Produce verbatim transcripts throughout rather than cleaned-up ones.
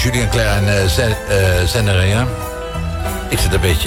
Julien Clerc en uh, Zen, uh, Zenderia. Ik zit een beetje...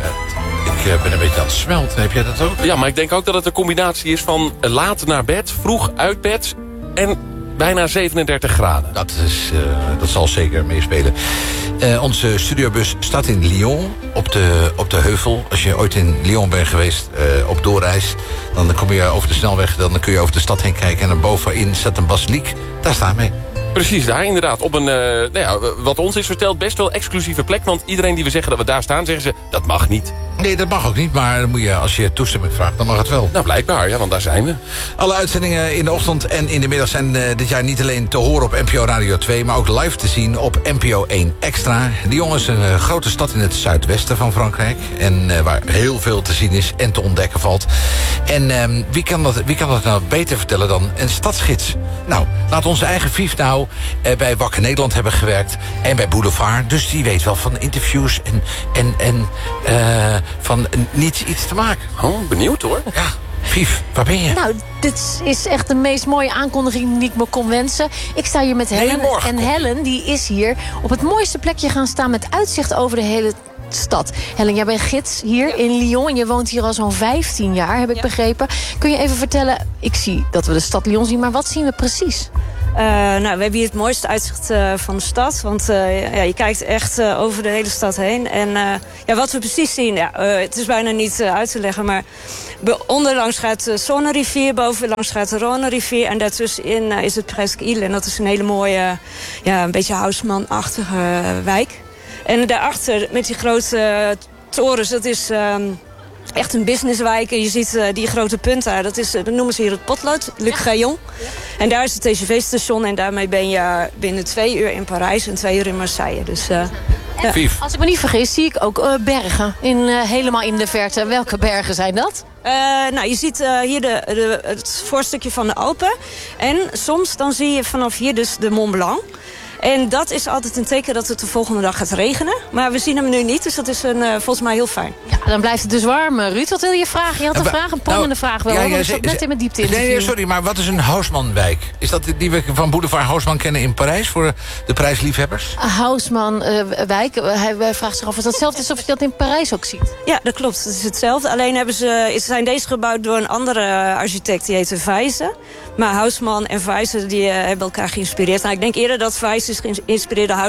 Uh, ik uh, ben een beetje aan het smelten. Heb jij dat ook? Ja, maar ik denk ook dat het een combinatie is van laat naar bed, vroeg uit bed en bijna zevenendertig graden. Dat, is, uh, dat zal zeker meespelen. Uh, onze studiobus staat in Lyon, op de, op de heuvel. Als je ooit in Lyon bent geweest uh, op doorreis, dan kom je over de snelweg, dan kun je over de stad heen kijken en dan bovenin staat een basiliek. Daar staan we. Precies, daar inderdaad. Op een, uh, nou ja, wat ons is verteld, best wel exclusieve plek. Want iedereen die we zeggen dat we daar staan, zeggen ze, dat mag niet. Nee, dat mag ook niet, maar dan moet je, als je toestemming vraagt, dan mag het wel. Nou, blijkbaar, ja, want daar zijn we. Alle uitzendingen in de ochtend en in de middag zijn uh, dit jaar niet alleen te horen op N P O Radio twee... maar ook live te zien op N P O één Extra. Lyon is een uh, grote stad in het zuidwesten van Frankrijk. En uh, waar heel veel te zien is en te ontdekken valt. En uh, wie, kan dat, wie kan dat nou beter vertellen dan een stadsgids? Nou, laat onze eigen Vief nou uh, bij Wakker Nederland hebben gewerkt. En bij Boulevard. Dus die weet wel van interviews en, en, en uh, van niets iets te maken. Oh, benieuwd hoor. Ja. Vief, waar ben je? Nou, dit is echt de meest mooie aankondiging die ik me kon wensen. Ik sta hier met Helen. Nee, morgen, en kom. Helen die is hier op het mooiste plekje gaan staan met uitzicht over de hele stad. Helen, jij bent gids hier ja. in Lyon en je woont hier al zo'n vijftien jaar, heb ik ja. begrepen. Kun je even vertellen, ik zie dat we de stad Lyon zien, maar wat zien we precies? Uh, nou, we hebben hier het mooiste uitzicht uh, van de stad. Want uh, ja, je kijkt echt uh, over de hele stad heen. En uh, ja, wat we precies zien, ja, uh, het is bijna niet uh, uit te leggen. Maar onderlangs gaat de Saône-rivier, bovenlangs gaat de Rhône-rivier. En daartussenin uh, is het Presqu'île. En dat is een hele mooie, uh, ja, een beetje Haussmann-achtige uh, wijk. En daarachter met die grote uh, torens, dat is... Uh, echt een businesswijk. En je ziet uh, die grote punt daar. Dat, is, uh, dat noemen ze hier het potlood, Luc Gaillon. Ja. En daar is het T G V-station. En daarmee ben je binnen twee uur in Parijs en twee uur in Marseille. Dus, uh, ja. Als ik me niet vergis, zie ik ook uh, bergen. In, uh, helemaal in de verte. Welke bergen zijn dat? Uh, nou, je ziet uh, hier de, de, het voorstukje van de Alpen. En soms dan zie je vanaf hier dus de Mont Blanc. En dat is altijd een teken dat het de volgende dag gaat regenen. Maar we zien hem nu niet, dus dat is een, uh, volgens mij heel fijn. Ja, dan blijft het dus warm. Ruud, wat wil je vragen? Je had een vraag, een prangende nou, vraag wel. Ja, ja, ik zat net in mijn diepte interview. Nee, nee, sorry, maar wat is een Haussmann-wijk? Is dat die we van Boulevard Haussmann kennen in Parijs voor de prijsliefhebbers? Haussmann-wijk, uh, hij, hij vraagt zich af of het hetzelfde is of je dat in Parijs ook ziet. Ja, dat klopt. Het is hetzelfde. Alleen hebben ze, zijn deze gebouwd door een andere architect, die heette Weijse. Maar Haussmann en Weijse die, uh, hebben elkaar geïnspireerd. Nou, ik denk eerder dat Weijse is geïnspireerd door